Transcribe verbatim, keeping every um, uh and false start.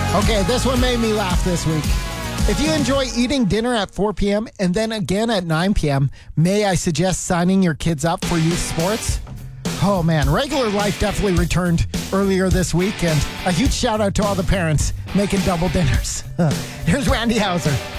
Okay, this one made me laugh this week. If you enjoy eating dinner at four p.m. and then again at nine p.m., may I suggest signing your kids up for youth sports? Oh man, regular life definitely returned earlier this week, and a huge shout out to all the parents making double dinners. Here's Randy Hauser.